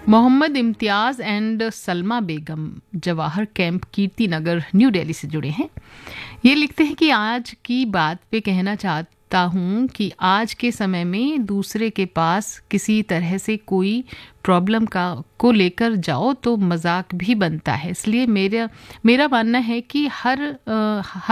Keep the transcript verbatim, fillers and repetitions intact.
Mohammad Imtiaz and Salma Begum Jawahar camp Kirti Nagar new Delhi से जुड़े हैं। ये लिखते हैं कि आज की बात पे कहना चाहता हूँ कि आज के समय में दूसरे के पास किसी तरह से कोई प्रॉब्लम का को लेकर जाओ तो मजाक भी बनता है। इसलिए मेरा मेरा मानना है कि हर आ,